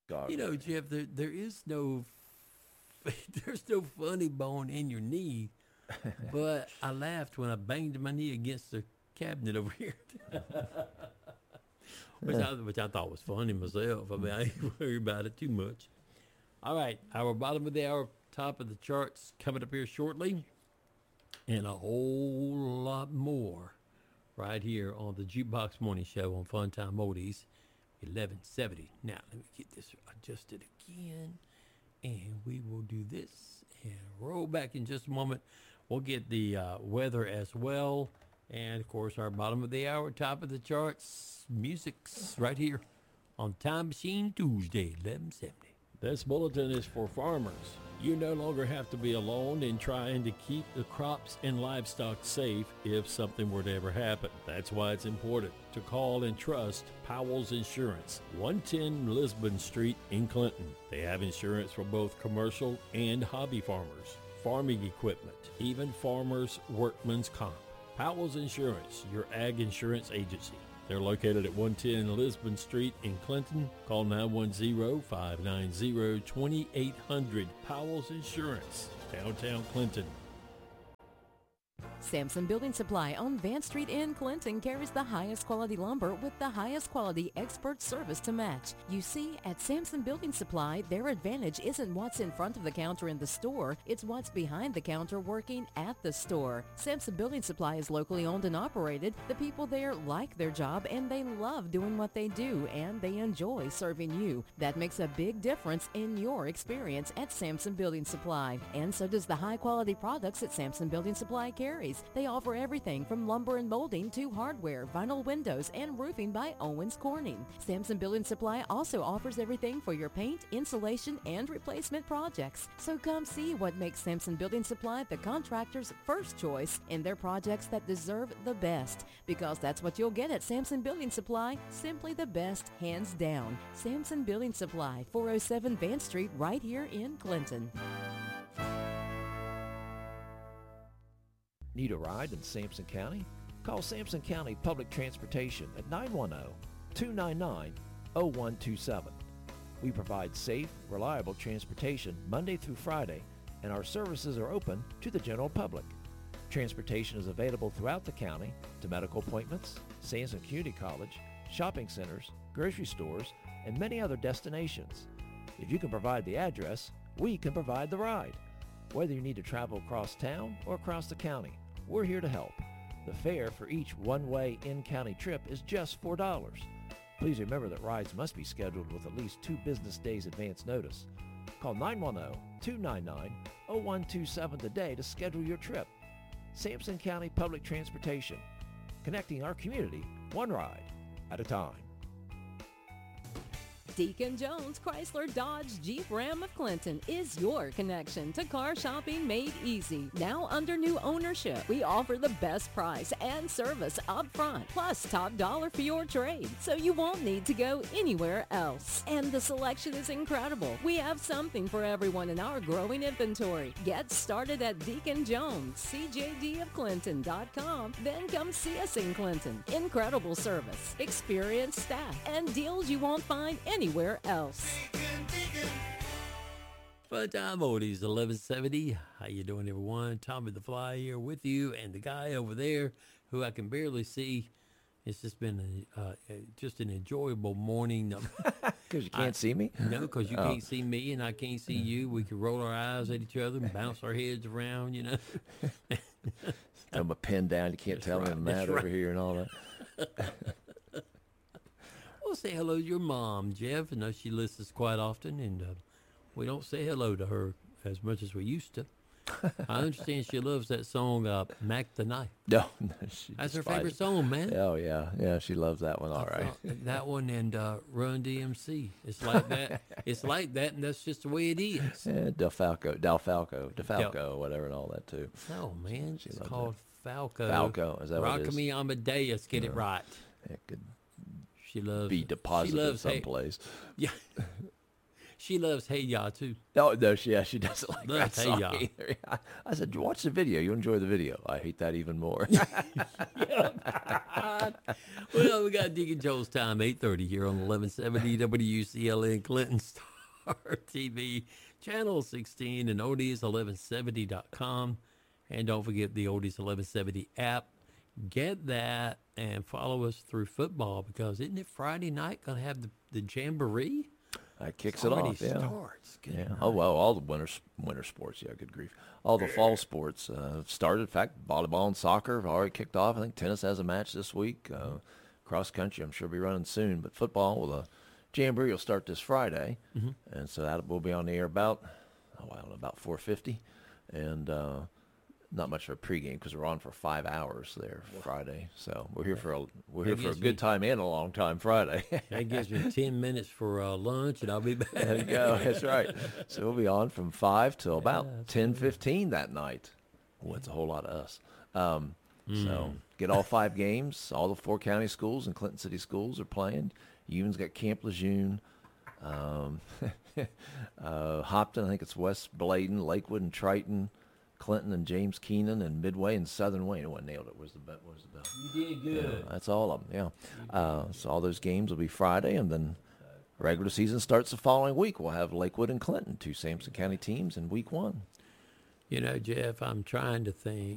You know, Jeff, there is no there's no funny bone in your knee, but I laughed when I banged my knee against the cabinet over here, which I thought was funny myself. I mean, I ain't worry about it too much. All right, our bottom of the hour, top of the charts coming up here shortly, and a whole lot more right here on the Jukebox Morning Show on Funtime Oldies, 1170. Now, let me get this adjusted again, and we will do this and roll back in just a moment. We'll get the weather as well, and, of course, our bottom of the hour, top of the charts, music's right here on Time Machine Tuesday, 1170. This bulletin is for farmers. You no longer have to be alone in trying to keep the crops and livestock safe if something were to ever happen. That's why it's important to call and trust Powell's Insurance, 110 Lisbon Street in Clinton. They have insurance for both commercial and hobby farmers, farming equipment, even farmers' workman's comp. Powell's Insurance, your ag insurance agency. They're located at 110 Lisbon Street in Clinton. Call 910-590-2800. Powell's Insurance, downtown Clinton. Sampson Building Supply on Van Street in Clinton carries the highest quality lumber with the highest quality expert service to match. You see, at Sampson Building Supply, their advantage isn't what's in front of the counter in the store, it's what's behind the counter working at the store. Sampson Building Supply is locally owned and operated. The people there like their job and they love doing what they do and they enjoy serving you. That makes a big difference in your experience at Sampson Building Supply. And so does the high quality products that Sampson Building Supply carries. They offer everything from lumber and molding to hardware, vinyl windows, and roofing by Owens Corning. Sampson Building Supply also offers everything for your paint, insulation, and replacement projects. So come see what makes Sampson Building Supply the contractor's first choice in their projects that deserve the best. Because that's what you'll get at Sampson Building Supply, simply the best, hands down. Sampson Building Supply, 407 Van Street, right here in Clinton. Need a ride in Sampson County? Call Sampson County Public Transportation at 910-299-0127. We provide safe, reliable transportation Monday through Friday, and our services are open to the general public. Transportation is available throughout the county to medical appointments, Sampson Community College, shopping centers, grocery stores, and many other destinations. If you can provide the address, we can provide the ride. Whether you need to travel across town or across the county, we're here to help. The fare for each one-way in-county trip is just $4. Please remember that rides must be scheduled with at least 2 business days advance notice. Call 910-299-0127 today to schedule your trip. Sampson County Public Transportation, connecting our community one ride at a time. Deacon Jones Chrysler Dodge Jeep Ram of Clinton is your connection to car shopping made easy. Now under new ownership, we offer the best price and service up front, plus top dollar for your trade, so you won't need to go anywhere else. And the selection is incredible. We have something for everyone in our growing inventory. Get started at Deacon Jones, cjdofclinton.com, then come see us in Clinton. Incredible service, experienced staff, and deals you won't find anywhere else. Funtime Oldies, 1170. How you doing, everyone? Tommy the Fly here with you, and the guy over there who I can barely see. It's just been just an enjoyable morning. Because you can't see me? No, because you can't see me and I can't see you. We can roll our eyes at each other and bounce our heads around, you know. Throw my pen down. You can't tell me I'm mad over here and all that. Well, say hello to your mom, Jeff. I know she listens quite often, and we don't say hello to her as much as we used to. I understand she loves that song, Mac the Knife. No, that's her favorite song, man. Oh, yeah, she loves that one, all right. That one and Run DMC. It's like that. It's like that, and that's just the way it is. Yeah, DeFalco, whatever, and all that, too. Oh, man, it's called Falco. Falco, is that what it is? Rock Me Amadeus, get it right. It could she loves be deposited someplace. Yeah. She loves Hey Ya too. Oh, no, she doesn't like Loves that Hey song Ya. either. I said, watch the video. You enjoy the video. I hate that even more. Well, we got Deacon Joel's time, 8:30 here on 1170 WCLN Clinton Star TV, channel 16, and oldies1170.com. And don't forget the Oldies 1170 app. Get that and follow us through football, because isn't it Friday night going to have the Jamboree? That kicks It it already off. Yeah. starts. Good Yeah. night. Oh, well, all the winter sports. Yeah, good grief. All the fall sports started. In fact, volleyball and soccer have already kicked off. I think tennis has a match this week. Cross country, I'm sure, will be running soon. But football, well, the Jamboree will start this Friday. And so that will be on the air about, I don't know, about 4:50. And not much of a pregame because we're on for 5 hours there Friday. So we're here for a gives me- good time and a long time Friday. That gives me 10 minutes for lunch, and I'll be back. There you go. That's right. So we'll be on from 5 till about 10:15 that night. Oh, it's a whole lot of us. So get all 5 games. All the 4 county schools and Clinton City schools are playing. Union's got Camp Lejeune. Hopton, I think it's West Bladen, Lakewood and Triton, Clinton and James Keenan, and Midway and Southern Wayne. Oh, I nailed it. Where's the bell? You did good. That's all of them, yeah. So all those games will be Friday, and then regular season starts the following week. We'll have Lakewood and Clinton, 2 Sampson County teams in week 1. You know, Jeff, I'm trying to think.